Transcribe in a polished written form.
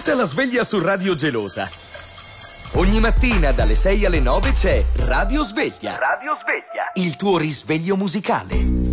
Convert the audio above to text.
Ascolta la sveglia su Radio Gelosa. Ogni mattina dalle 6 alle 9 c'è Radio Sveglia. Radio Sveglia. Il tuo risveglio musicale.